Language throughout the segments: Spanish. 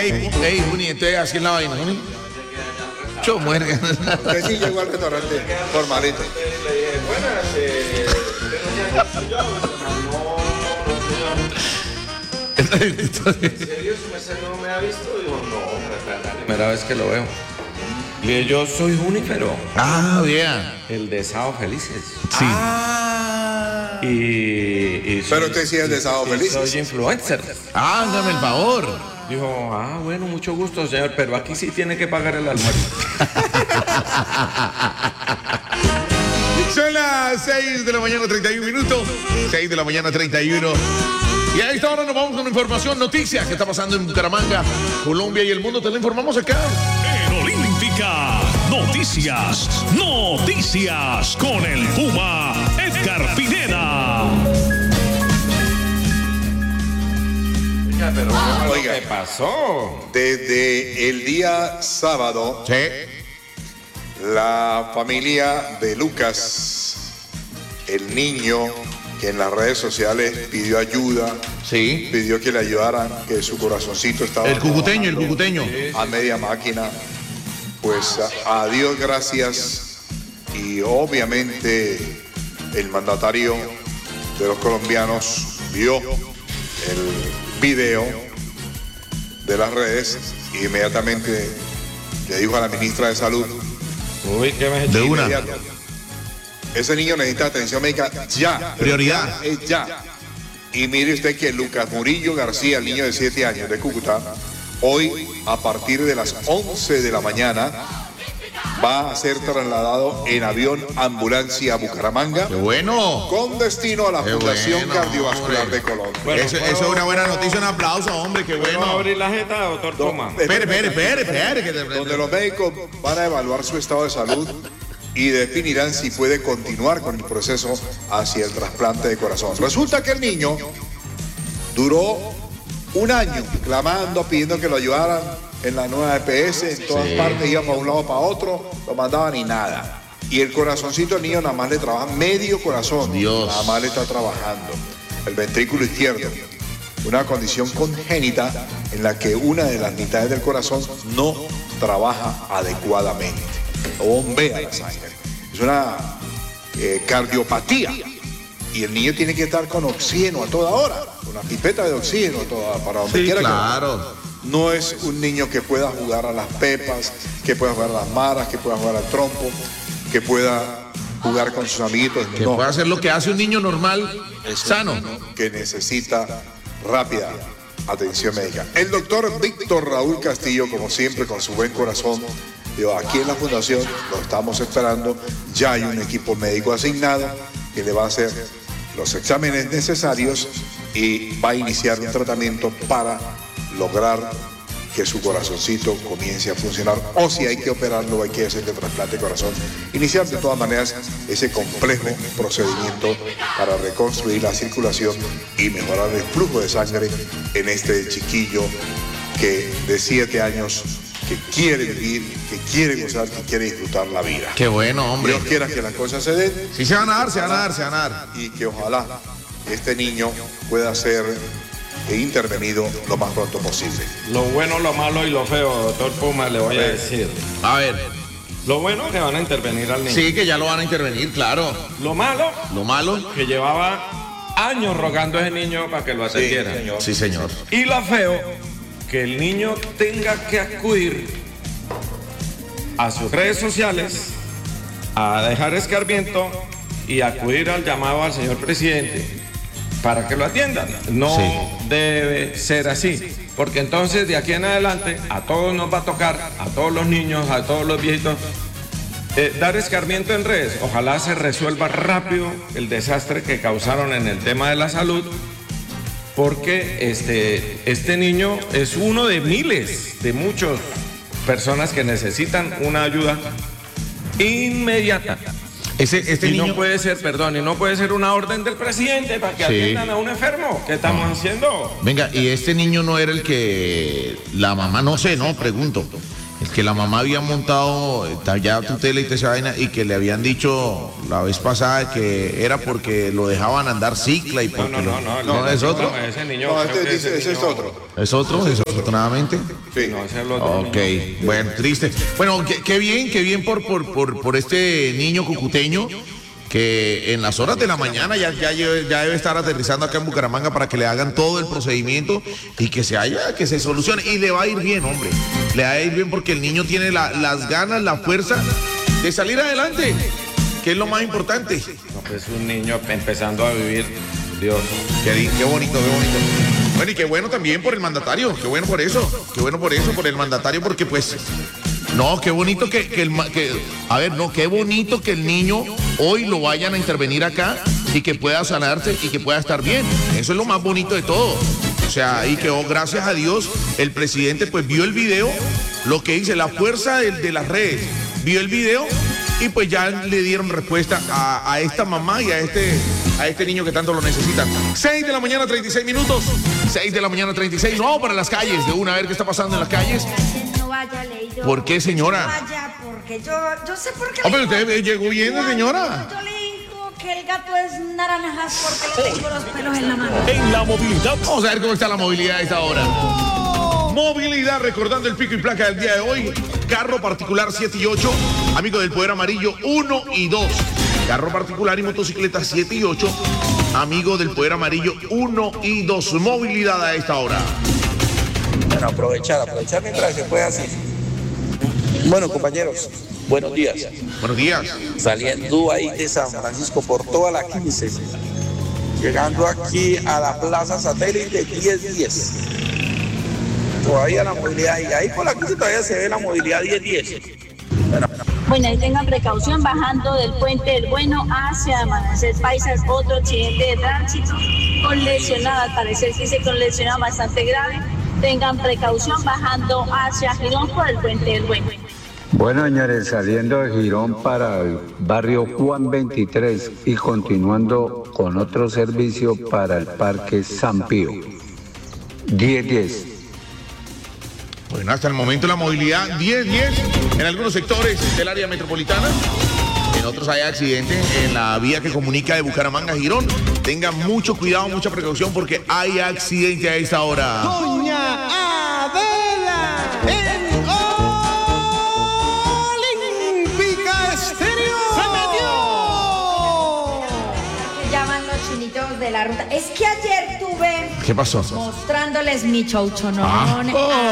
Ey, Juni, entonces así es la vaina, Juni. Yo muero. Usted sí llegó al restaurante formalito. Le dije, buenas, ¿en serio su merced no me ha visto? Digo, no, es la primera vez que lo veo. Le dije, yo soy Junífero. Ah, bien. El de Sábado Felices. Sí. Y soy, Pero usted sí es de Sábado Felices. Soy influencer. Hágame el favor. Dijo, bueno, mucho gusto, señor, pero aquí sí tiene que pagar el almuerzo. Son las 6 de la mañana, 31 minutos. 6 de la mañana, 31. Y a esta hora nos vamos con información, noticias que está pasando en Bucaramanga, Colombia y el mundo. Te lo informamos acá. En Olímpica, noticias con el Puma Edgar Pineda. Pero Oiga, ¿qué pasó? desde el día sábado, Sí. la familia de Lucas, el niño que en las redes sociales pidió ayuda, Sí. pidió que le ayudaran, que su corazoncito estaba El cucuteño, el trabajando cucuteño. a media máquina. Pues a Dios gracias, y obviamente el mandatario de los colombianos vio el video de las redes e inmediatamente le dijo a la ministra de Salud, Uy, qué me De una. inmediato, ese niño necesita atención médica ya. Prioridad. Es ya. Y mire usted que Lucas Murillo García, el niño de 7 años de Cúcuta, hoy a partir de las 11 de la mañana va a ser trasladado en avión ambulancia a Bucaramanga ¡Qué bueno! con destino a la Qué Fundación bueno, Cardiovascular hombre. de Colombia. Bueno, Eso es una buena noticia, un aplauso, hombre, qué ¿Puedo bueno. abrir la jeta, doctor Toma? Espere, que Donde los médicos van a evaluar su estado de salud y definirán si puede continuar con el proceso hacia el trasplante de corazón. Resulta que el niño duró un año clamando, pidiendo que lo ayudaran en la nueva EPS, en todas partes, iba para un lado para otro, lo mandaban y nada. Y el corazoncito del niño nada más le trabaja medio corazón, Dios. nada más le está trabajando. El ventrículo izquierdo, una condición congénita en la que una de las mitades del corazón no trabaja adecuadamente, o bombea la sangre. Es una cardiopatía. Y el niño tiene que estar con oxígeno a toda hora, con una pipeta de oxígeno a toda hora, para donde Sí, quiera que claro. no es un niño que pueda jugar a las pepas, que pueda jugar a las maras, que pueda jugar al trompo, que pueda jugar con sus amiguitos. Que No, pueda hacer lo que hace un niño normal, sano. que necesita rápida atención médica. El doctor Víctor Raúl Castillo, como siempre, con su buen corazón, dijo, aquí en la fundación lo estamos esperando, ya hay un equipo médico asignado que le va a hacer los exámenes necesarios y va a iniciar un tratamiento para lograr que su corazoncito comience a funcionar, o si hay que operarlo, hay que hacerle trasplante de corazón. Iniciar de todas maneras ese complejo procedimiento para reconstruir la circulación y mejorar el flujo de sangre en este chiquillo que de 7 años, que quiere vivir, que quiere gozar, que quiere disfrutar la vida. Qué bueno, hombre. Dios quiera que las cosas se den Sí, se van a dar, se van a dar, se van a dar. y que ojalá este niño pueda ser intervenido lo más pronto posible. Lo bueno, lo malo y lo feo, doctor Puma, le voy a decir. A ver, Lo bueno, que van a intervenir al niño. sí, que ya lo van a intervenir, claro. Lo malo, Lo malo, que llevaba años rogando a ese niño para que lo atendiera. sí, señor. Y lo feo, que el niño tenga que acudir a sus redes sociales a dejar escarmiento y acudir al llamado al señor presidente para que lo atiendan. No Sí. debe ser así, porque entonces de aquí en adelante a todos nos va a tocar, a todos los niños, a todos los viejitos, dar escarmiento en redes. Ojalá se resuelva rápido el desastre que causaron en el tema de la salud, porque este niño es uno de miles, de muchas personas que necesitan una ayuda inmediata. Este Y niño. no puede ser, perdón, y no puede ser una orden del presidente para que Sí. atiendan a un enfermo. ¿Qué estamos haciendo? Venga, y este niño no era el que la mamá, no sé, no, pregunto. Es que la mamá había montado ya tutela y toda esa vaina y que le habían dicho la vez pasada que era porque lo dejaban andar cicla y porque no, es otro. No, ese niño, No, ese ese es niño- otro. Es otro, desafortunadamente. Sí. No, ese es el otro Ok, niño. bueno, triste. Bueno, qué bien por este niño cucuteño que en las horas de la mañana ya debe estar aterrizando acá en Bucaramanga para que le hagan todo el procedimiento y que se solucione. Y le va a ir bien, hombre. Le va a ir bien porque el niño tiene las ganas, la fuerza de salir adelante, que es lo más importante. No, pues un niño empezando a vivir, Dios. Qué bonito. Bueno, y qué bueno también por el mandatario, qué bueno por eso, por el mandatario, porque pues, no, qué bonito qué bonito que el niño hoy lo vayan a intervenir acá y que pueda sanarse y que pueda estar bien. Eso es lo más bonito de todo. O sea, y que gracias a Dios el presidente pues vio el video, lo que dice, la fuerza de las redes, vio el video y pues ya le dieron respuesta a esta mamá y a este niño que tanto lo necesitan. 6 de la mañana, 36 minutos. 6 de la mañana, 36. No, para las calles, de una, a ver qué está pasando en las calles. No vaya, Leito. ¿Por qué, señora? No vaya, porque yo sé por qué. Oh, pero usted llegó bien, señora. Yo le digo que el gato es naranjas porque le tengo los pelos en la mano. En la movilidad. Vamos a ver cómo está la movilidad a esta hora. Movilidad, recordando el pico y placa del día de hoy. Carro particular 7 y 8, amigo del Poder Amarillo 1 y 2. Carro particular y motocicleta 7 y 8, amigo del Poder Amarillo 1 y 2. Movilidad a esta hora. Bueno, aprovechar mientras se pueda así. Bueno, compañeros, buenos días. Buenos días. Saliendo ahí de San Francisco por toda la 15, llegando aquí a la Plaza Satélite 1010. Todavía la movilidad, y ahí por la 15 todavía se ve la movilidad 1010. Bueno, ahí tengan precaución bajando del Puente del Bueno hacia Amanecer Paisas, otro accidente de tránsito con lesionado, al parecer sí se con lesionado bastante grave. Tengan precaución bajando hacia Girón por el Puente del Bueno. Bueno, señores, saliendo de Girón para el barrio Juan 23 y continuando con otro servicio para el Parque San Pío. 1010. Bueno, hasta el momento la movilidad 10-10 en algunos sectores del área metropolitana. En otros hay accidentes en la vía que comunica de Bucaramanga a Girón. Tengan mucho cuidado, mucha precaución porque hay accidente a esta hora. Doña Adela en Olímpica Estéreo. ¡Se metió! Llaman los chinitos de la ruta. Es que ayer tuve ¿Qué pasó? mostrándoles mi chouchonón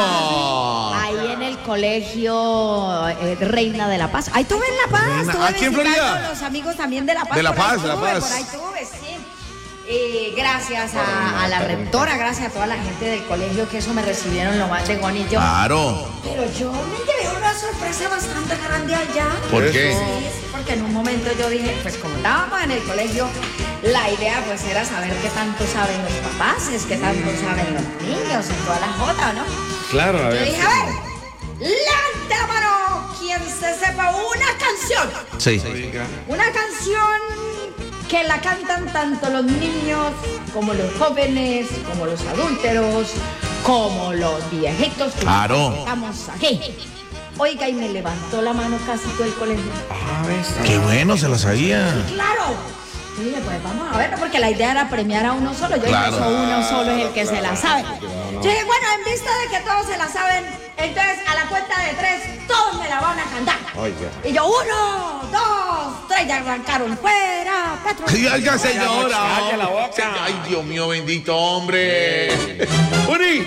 ahí en el colegio Reina de la Paz. Ahí tuve en La Paz. Estuve ¿aquí en visitando Florida? a los amigos también de La Paz. De La por ahí Paz, de La tuve, Paz. Por ahí tuve, sí. Gracias a la rectora, gracias a toda la gente del colegio que eso me recibieron lo más de bonito. Claro. Pero yo me llevé una sorpresa bastante grande allá. ¿Por qué? Sí, porque en un momento yo dije, pues como estábamos en el colegio, la idea pues era saber qué tanto saben los papás, qué tanto saben los niños y toda la jota, ¿no? Claro, a Yo ver. dije, a ver, levante la mano quien se sepa una canción. Sí. Una canción que la cantan tanto los niños como los jóvenes, como los adúlteros, como los viejitos que Claro. estamos aquí. Oiga, y me levantó la mano casi todo el colegio. Qué bueno, se la sabía. ¡Claro! Yo dije, pues vamos a ver, porque la idea era premiar a uno solo. Yo Claro. dije, uno solo es el que se la sabe. Yo dije, bueno, en vista de que todos se la saben, entonces a la cuenta de 3, todos me la van a cantar. Oiga. Y yo, 1, 2, 3, ya arrancaron. ¡Fuera, Petro! ¡Ay, oiga, señora! Calle la boca. ¡Ay, Dios mío, bendito hombre! ¡Uri!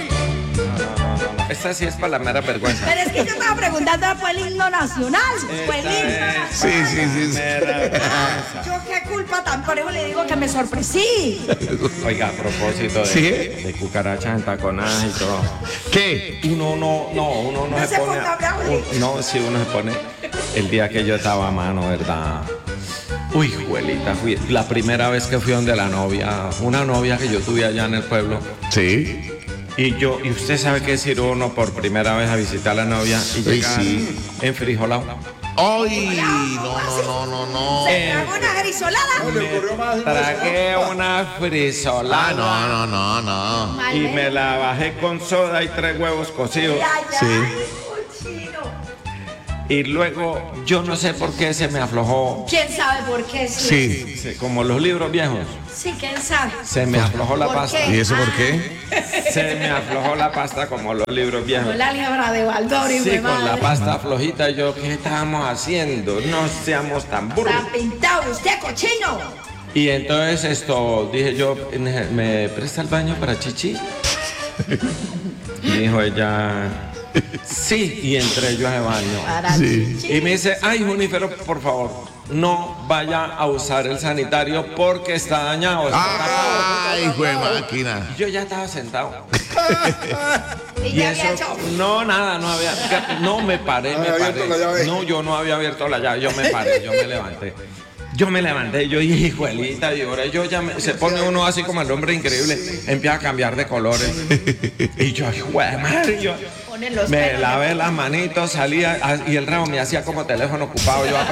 Esta sí es para la mera vergüenza. Pero es que yo estaba preguntando por el himno nacional. Fue el himno nacional. Sí. Yo qué culpa tan, por eso le digo que me sorpresí. Oiga, a propósito de, ¿Sí? de cucarachas entaconadas y todo. ¿Qué? Uno no No se se pone. ponga bravo. No, sí, uno se pone. El día que yo estaba a mano, ¿verdad? Uy, juelita, fui la primera vez que fui donde la novia, una novia que yo tuve allá en el pueblo. Sí. Y usted sabe qué decir uno por primera vez a visitar a la novia y llegar sí. enfrijolado. ¡Ay! No. Se tragó una grisolada. Tragué una frisolada. No. Y me la bajé con soda y 3 huevos cocidos. Ya, Sí. ay, cochino. Y luego, yo no sé por qué se me aflojó. ¿Quién sabe por qué? Sí. Como los libros viejos. Sí, ¿quién sabe? Se me aflojó la ¿Por pasta. qué? ¿Y eso por qué? Se me aflojó la pasta como los libros viejos. Con la libra de Baldori, Sí, mi con la madre. pasta flojita. Yo, ¿qué estábamos haciendo? No seamos tan burros. Está pintado usted, cochino. Y entonces dije yo, ¿me presta el baño para chichi? Y dijo ella, sí, y entré yo al baño. Para chichi. Y me dice, ay, Junífero, por favor, no vaya a usar el sanitario porque está dañado. ¡Ay, hijo de máquina! Yo ya estaba sentado. ¿Y Y ya eso, había hecho? no, nada, no me paré, me ¿Había abierto la llave? paré. No, yo no había abierto la llave, yo me paré, yo me levanté. Yo dije, hijuelita, y ahora se pone uno así como el hombre increíble, empieza a cambiar de colores. Y yo, hijuela madre, yo Ponen los me pelos lavé de- las manitos, salía y el rabo me hacía como teléfono ocupado. Yo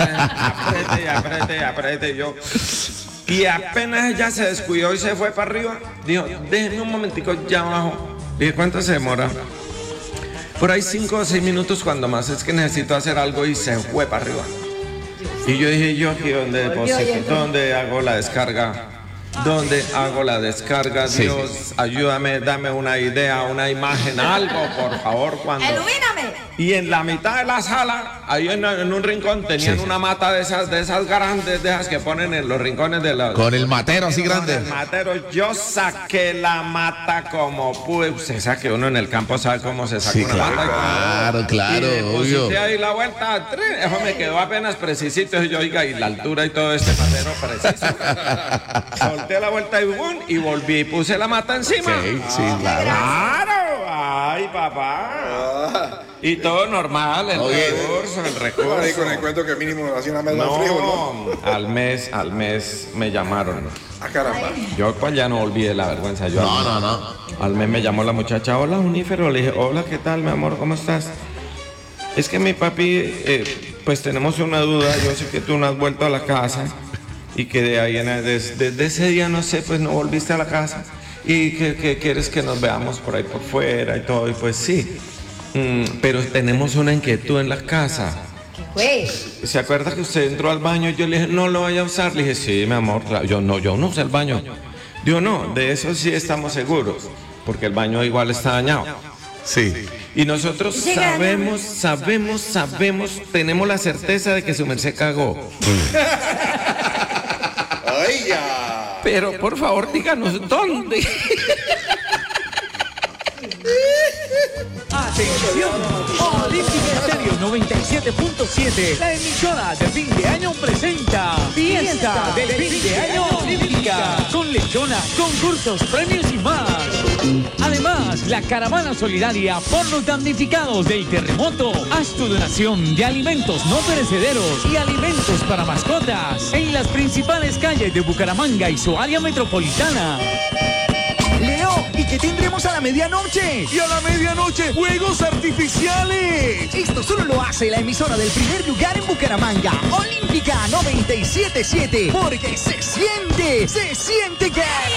apriete, yo. Y apenas ella se descuidó y se fue para arriba, dijo, déjeme un momentico ya abajo. Dije, ¿cuánto se demora? Por ahí 5 o 6 minutos cuando más, es que necesito hacer algo, y se fue para arriba. Y yo dije, yo aquí donde deposito, ¿dónde hago la descarga? ¿Dónde hago la descarga? Sí. Dios, ayúdame, dame una idea, una imagen, algo, por favor, cuando... ¡Ilumíname! Y en la mitad de la sala, ahí en un rincón, tenían una mata de esas grandes, de esas que ponen en los rincones de la... Con el matero así Con grande. el matero, yo saqué la mata como pude. Usted sabe que uno en el campo sabe cómo se saca Sí, una mata. claro, Y obvio. deposité ahí la vuelta, eso me quedó apenas precisito. Y yo, oiga, y la altura y todo este matero preciso. Solté la vuelta y boom, y volví y puse la mata encima. Sí, claro. ¡Claro! ¡Ay, papá! Y todo normal, el recurso. Ahí con el cuento que mínimo hacía una mesa de frío, ¿no? No, al mes me llamaron. Ah, caramba. Yo pues ya no olvidé la vergüenza. Yo No. al mes me llamó la muchacha, hola Junífero, le dije, hola, ¿qué tal, mi amor? ¿Cómo estás? Es que mi papi, pues tenemos una duda, yo sé que tú no has vuelto a la casa y que de ahí desde ese día, no sé, pues no volviste a la casa y que quieres que nos veamos por ahí por fuera y todo, y pues sí, pero tenemos una inquietud en la casa. ¿Qué fue? ¿Se acuerda que usted entró al baño y yo le dije, no lo vaya a usar? Le dije, sí, mi amor, claro. Yo no usé el baño. Digo, no, de eso sí estamos seguros, porque el baño igual está dañado. Sí. Y nosotros sabemos, tenemos la certeza de que su merced cagó. ¡Ay, ya! Pero por favor, díganos dónde. Atención, Olímpica Estéreo 97.7, la emisora de fin de año presenta Fiesta del fin de año Olímpica, con lechona, concursos, premios y más. Además, la caravana solidaria por los damnificados del terremoto. Haz tu donación de alimentos no perecederos y alimentos para mascotas en las principales calles de Bucaramanga y su área metropolitana. Leo, ¿y qué tendremos a la medianoche? Y a la medianoche, fuegos artificiales. Esto solo lo hace la emisora del primer lugar en Bucaramanga, Olímpica 97.7, porque se siente que...